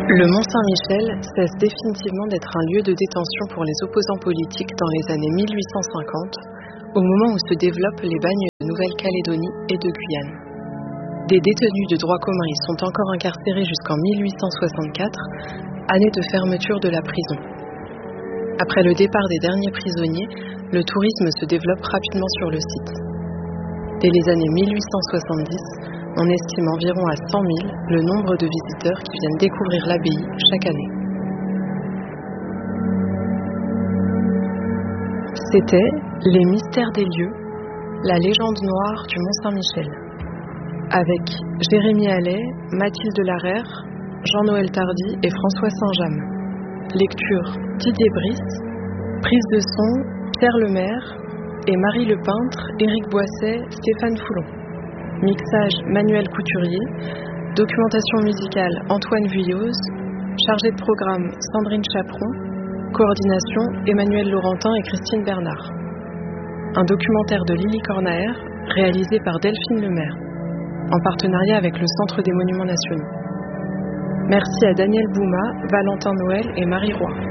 Le Mont-Saint-Michel cesse définitivement d'être un lieu de détention pour les opposants politiques dans les années 1850, au moment où se développent les bagnes de Nouvelle-Calédonie et de Guyane. Des détenus de droit commun y sont encore incarcérés jusqu'en 1864, année de fermeture de la prison. Après le départ des derniers prisonniers, le tourisme se développe rapidement sur le site. Dès les années 1870, on estime environ à 100 000 le nombre de visiteurs qui viennent découvrir l'abbaye chaque année. C'était Les Mystères des lieux, la légende noire du Mont-Saint-Michel, avec Jérémy Allais, Mathilde Larère, Jean-Noël Tardy et François Saint-James. Lecture Didier Brice, prise de son Pierre Lemaire et Marie Le Peintre, Éric Boisset, Stéphane Foulon. Mixage Manuel Couturier, documentation musicale Antoine Vuilloz, chargé de programme Sandrine Chaperon, coordination Emmanuel Laurentin et Christine Bernard. Un documentaire de Lily Cornaer, réalisé par Delphine Lemaire, en partenariat avec le Centre des Monuments Nationaux. Merci à Daniel Bouma, Valentin Noël et Marie Roy.